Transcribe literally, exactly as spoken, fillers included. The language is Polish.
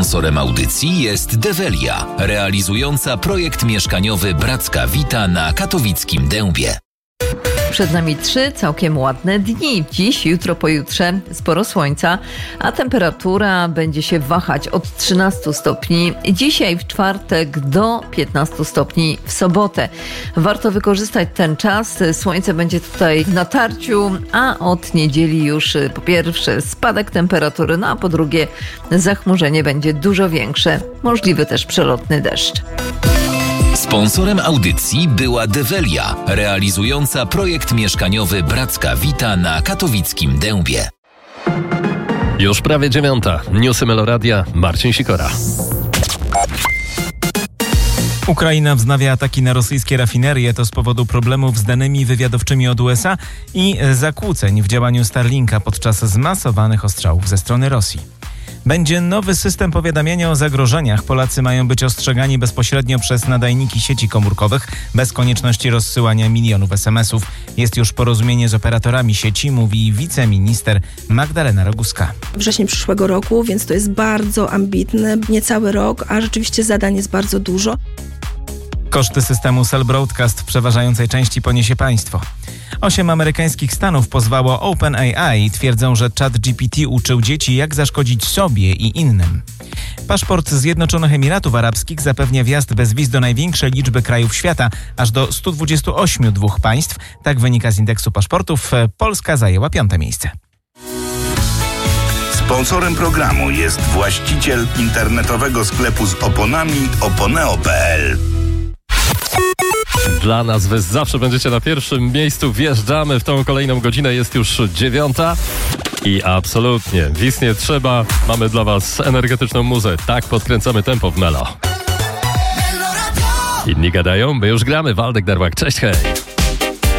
Sponsorem audycji jest Develia, realizująca projekt mieszkaniowy Bracka Vita na katowickim Dębie. Przed nami trzy całkiem ładne dni. Dziś, jutro, pojutrze sporo słońca, a temperatura będzie się wahać od trzynastu stopni dzisiaj w czwartek do piętnastu stopni w sobotę. Warto wykorzystać ten czas. Słońce będzie tutaj w natarciu, a od niedzieli już po pierwsze spadek temperatury, no a po drugie zachmurzenie będzie dużo większe. Możliwy też przelotny deszcz. Sponsorem audycji była Develia, realizująca projekt mieszkaniowy Bracka Vita na katowickim Dębie. Już prawie dziewiąta. Newsy Meloradia. Marcin Sikora. Ukraina wznawia ataki na rosyjskie rafinerie. To z powodu problemów z danymi wywiadowczymi od U S A i zakłóceń w działaniu Starlinka podczas zmasowanych ostrzałów ze strony Rosji. Będzie nowy system powiadamiania o zagrożeniach. Polacy mają być ostrzegani bezpośrednio przez nadajniki sieci komórkowych, bez konieczności rozsyłania milionów es em esów. Jest już porozumienie z operatorami sieci, mówi wiceminister Magdalena Roguska. Wrzesień przyszłego roku, więc to jest bardzo ambitne, niecały rok, a rzeczywiście zadań jest bardzo dużo. Koszty systemu Cell Broadcast w przeważającej części poniesie państwo. Osiem amerykańskich stanów pozwało OpenAI i twierdzą, że ChatGPT uczył dzieci, jak zaszkodzić sobie i innym. Paszport Zjednoczonych Emiratów Arabskich zapewnia wjazd bez wiz do największej liczby krajów świata, aż do stu dwudziestu ośmiu dwóch państw. Tak wynika z indeksu paszportów. Polska zajęła piąte miejsce. Sponsorem programu jest właściciel internetowego sklepu z oponami oponeo kropka pe el. Dla nas wy zawsze będziecie na pierwszym miejscu. Wjeżdżamy w tą kolejną godzinę. Jest już dziewiąta i absolutnie wic nie trzeba. Mamy dla was energetyczną muzę. Tak podkręcamy tempo w Melo. Inni gadają, my już gramy. Waldek Darłak, cześć, hej.